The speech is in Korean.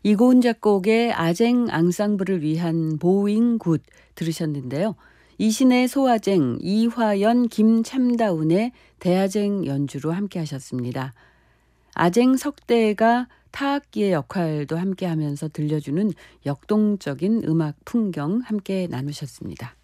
이고은 작곡의 아쟁 앙상블을 위한 보잉 굿 들으셨는데요. 이신의 소아쟁, 이화연, 김참다운의 대아쟁 연주로 함께 하셨습니다. 아쟁 석대가 타악기의 역할도 함께 하면서 들려주는 역동적인 음악 풍경 함께 나누셨습니다.